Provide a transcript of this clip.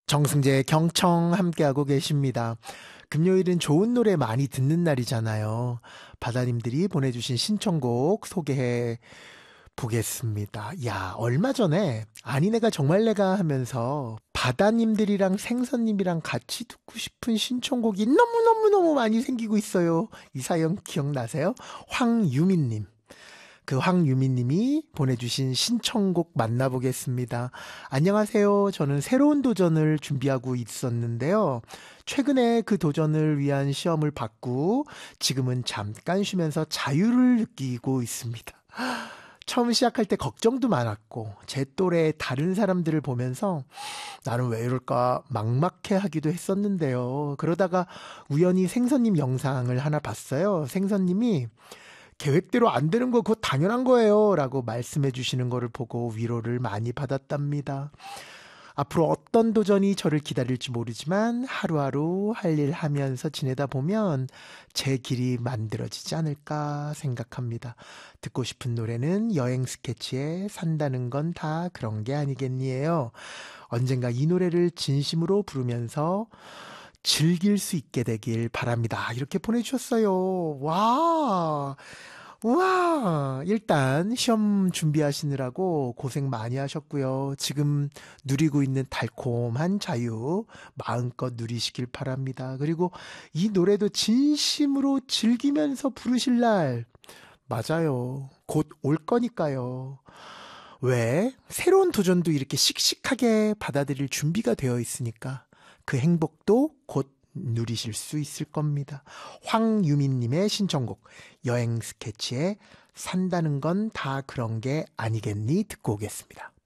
정승재 경청 함께하고 계십니다. 금요일은 좋은 노래 많이 듣는 날이잖아요. 바다님들이 보내주신 신청곡 소개해 보겠습니다. 야, 얼마 전에 아니 내가 정말 내가 하면서 바다님들이랑 생선님이랑 같이 듣고 싶은 신청곡이 너무너무너무 많이 생기고 있어요. 이 사연 기억나세요? 황유민님. 그 황유미님이 보내주신 신청곡 만나보겠습니다. 안녕하세요. 저는 새로운 도전을 준비하고 있었는데요. 최근에 그 도전을 위한 시험을 받고 지금은 잠깐 쉬면서 자유를 느끼고 있습니다. 처음 시작할 때 걱정도 많았고 제 또래 다른 사람들을 보면서 나는 왜 이럴까 막막해하기도 했었는데요. 그러다가 우연히 생선님 영상을 하나 봤어요. 생선님이 계획대로 안 되는 거 그거 당연한 거예요 라고 말씀해 주시는 거를 보고 위로를 많이 받았답니다. 앞으로 어떤 도전이 저를 기다릴지 모르지만 하루하루 할 일 하면서 지내다 보면 제 길이 만들어지지 않을까 생각합니다. 듣고 싶은 노래는 여행 스케치에 산다는 건 다 그런 게 아니겠니에요. 언젠가 이 노래를 진심으로 부르면서 즐길 수 있게 되길 바랍니다. 이렇게 보내주셨어요. 와, 우와, 일단 시험 준비하시느라고 고생 많이 하셨고요. 지금 누리고 있는 달콤한 자유 마음껏 누리시길 바랍니다. 그리고 이 노래도 진심으로 즐기면서 부르실 날 맞아요. 곧 올 거니까요. 왜? 새로운 도전도 이렇게 씩씩하게 받아들일 준비가 되어 있으니까 그 행복도 곧 누리실 수 있을 겁니다. 황유민님의 신청곡 여행 스케치에 산다는 건 다 그런 게 아니겠니 듣고 오겠습니다.